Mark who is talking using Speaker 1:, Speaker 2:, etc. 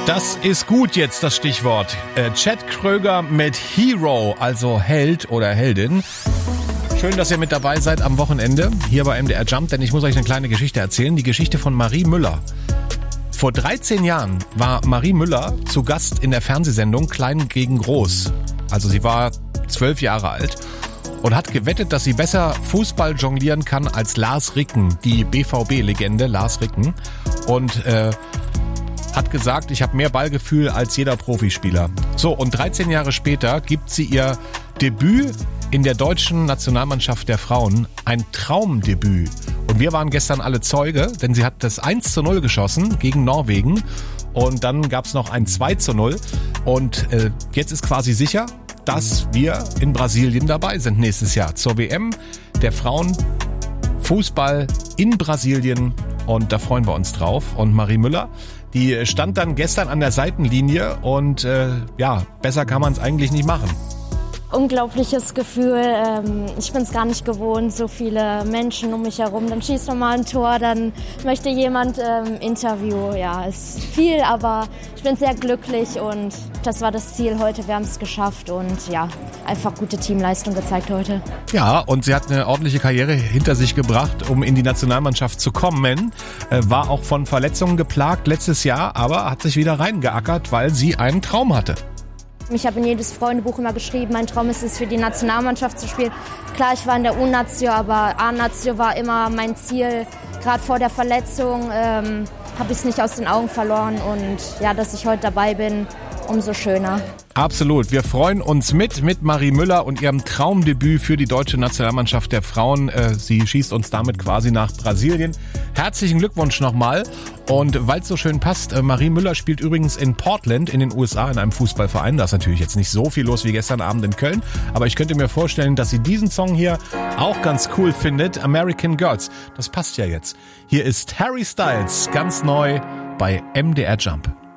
Speaker 1: Das ist gut jetzt, das Stichwort. Chad Kroeger mit Hero, also Held oder Heldin. Schön, dass ihr mit dabei seid am Wochenende hier bei MDR Jump, denn ich muss euch eine kleine Geschichte erzählen. Die Geschichte von Marie Müller. Vor 13 Jahren war Marie Müller zu Gast in der Fernsehsendung Klein gegen Groß. Also sie war 12 Jahre alt und hat gewettet, dass sie besser Fußball jonglieren kann als Lars Ricken, die BVB-Legende Lars Ricken. Und hat gesagt, ich habe mehr Ballgefühl als jeder Profispieler. So, und 13 Jahre später gibt sie ihr Debüt in der deutschen Nationalmannschaft der Frauen. Ein Traumdebüt. Und wir waren gestern alle Zeuge, denn sie hat das 1:0 geschossen gegen Norwegen. Und dann gab es noch ein 2:0. Und jetzt ist quasi sicher, dass wir in Brasilien dabei sind nächstes Jahr zur WM der Frauen Fußball in Brasilien. Und da freuen wir uns drauf. Und Marie Müller, die stand dann gestern an der Seitenlinie und besser kann man es eigentlich nicht machen.
Speaker 2: Unglaubliches Gefühl. Ich bin es gar nicht gewohnt, so viele Menschen um mich herum. Dann schießt man mal ein Tor, dann möchte jemand Interview. Ja, es ist viel, aber ich bin sehr glücklich und das war das Ziel heute. Wir haben es geschafft und ja, einfach gute Teamleistung gezeigt heute.
Speaker 1: Ja, und sie hat eine ordentliche Karriere hinter sich gebracht, um in die Nationalmannschaft zu kommen. War auch von Verletzungen geplagt letztes Jahr, aber hat sich wieder reingeackert, weil sie einen Traum hatte.
Speaker 2: Ich habe in jedes Freundebuch immer geschrieben, mein Traum ist es, für die Nationalmannschaft zu spielen. Klar, ich war in der U-Nazio, aber A-Nazio war immer mein Ziel. Gerade vor der Verletzung habe ich es nicht aus den Augen verloren und ja, dass ich heute dabei bin, umso schöner.
Speaker 1: Absolut. Wir freuen uns mit Marie Müller und ihrem Traumdebüt für die deutsche Nationalmannschaft der Frauen. Sie schießt uns damit quasi nach Brasilien. Herzlichen Glückwunsch nochmal. Und weil es so schön passt, Marie Müller spielt übrigens in Portland in den USA in einem Fußballverein. Da ist natürlich jetzt nicht so viel los wie gestern Abend in Köln. Aber ich könnte mir vorstellen, dass sie diesen Song hier auch ganz cool findet. American Girls. Das passt ja jetzt. Hier ist Harry Styles, ganz neu bei MDR Jump.